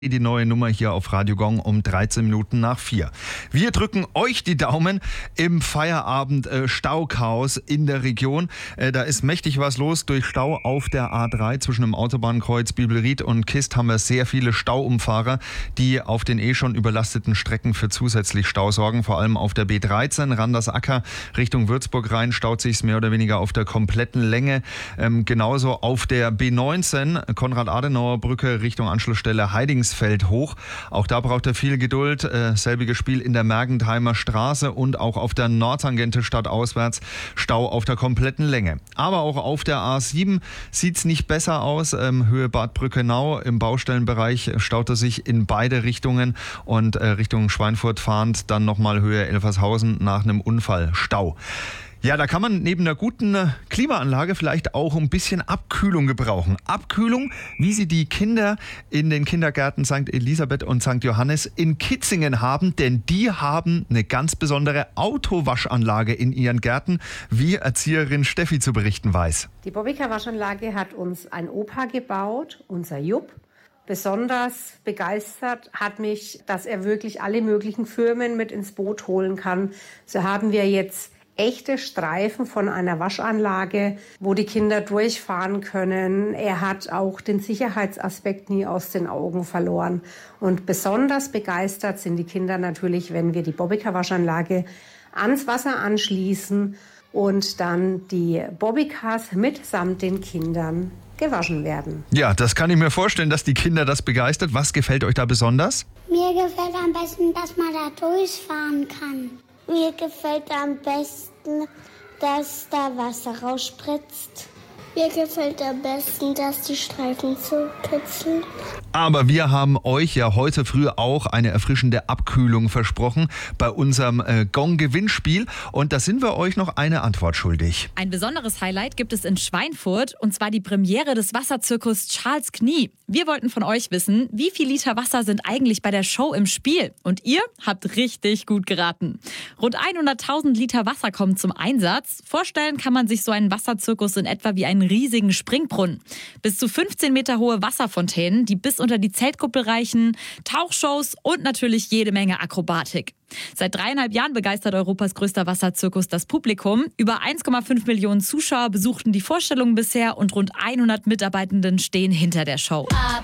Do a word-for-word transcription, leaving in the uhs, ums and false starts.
Die neue Nummer hier auf Radio Gong um dreizehn Minuten nach vier. Wir drücken euch die Daumen im Feierabend äh, Stauchaos in der Region. Äh, da ist mächtig was los. Durch Stau auf der A drei zwischen dem Autobahnkreuz Bibelried und Kist haben wir sehr viele Stauumfahrer, die auf den eh schon überlasteten Strecken für zusätzlich Stau sorgen. Vor allem auf der B dreizehn Randersacker Richtung Würzburg rein staut sich's mehr oder weniger auf der kompletten Länge. Ähm, genauso auf der B neunzehn Konrad-Adenauer-Brücke Richtung Anschlussstelle Heidingsfeld hoch. Auch da braucht er viel Geduld. Äh, selbiges Spiel in der Mergentheimer Straße und auch auf der Nordtangente stadtauswärts Stau auf der kompletten Länge. Aber auch auf der A sieben sieht's nicht besser aus. Ähm, Höhe Bad Brückenau im Baustellenbereich staut er sich in beide Richtungen und äh, Richtung Schweinfurt fahrend dann nochmal Höhe Elfershausen nach einem Unfall Stau. Ja, da kann man neben einer guten Klimaanlage vielleicht auch ein bisschen Abkühlung gebrauchen. Abkühlung, wie sie die Kinder in den Kindergärten Sankt Elisabeth und Sankt Johannes in Kitzingen haben, denn die haben eine ganz besondere Autowaschanlage in ihren Gärten, wie Erzieherin Steffi zu berichten weiß. Die Bobbycar-Waschanlage hat uns ein Opa gebaut, unser Jupp. Besonders begeistert hat mich, dass er wirklich alle möglichen Firmen mit ins Boot holen kann. So haben wir jetzt echte Streifen von einer Waschanlage, wo die Kinder durchfahren können. Er hat auch den Sicherheitsaspekt nie aus den Augen verloren. Und besonders begeistert sind die Kinder natürlich, wenn wir die Bobbycar-Waschanlage ans Wasser anschließen und dann die Bobbycars mitsamt den Kindern gewaschen werden. Ja, das kann ich mir vorstellen, dass die Kinder das begeistert. Was gefällt euch da besonders? Mir gefällt am besten, dass man da durchfahren kann. Mir gefällt am besten, dass da Wasser rausspritzt. Mir gefällt am besten, dass die Streifen so kitzeln. Aber wir haben euch ja heute früh auch eine erfrischende Abkühlung versprochen bei unserem äh, Gong-Gewinnspiel. Und da sind wir euch noch eine Antwort schuldig. Ein besonderes Highlight gibt es in Schweinfurt, und zwar die Premiere des Wasserzirkus Charles Knie. Wir wollten von euch wissen, wie viel Liter Wasser sind eigentlich bei der Show im Spiel? Und ihr habt richtig gut geraten. Rund hunderttausend Liter Wasser kommen zum Einsatz. Vorstellen kann man sich so einen Wasserzirkus in etwa wie einen riesigen Springbrunnen. Bis zu fünfzehn Meter hohe Wasserfontänen, die bis unter die Zeltkuppel reichen, Tauchshows und natürlich jede Menge Akrobatik. Seit dreieinhalb Jahren begeistert Europas größter Wasserzirkus das Publikum. Über eins Komma fünf Millionen Zuschauer besuchten die Vorstellung bisher und rund hundert Mitarbeitenden stehen hinter der Show.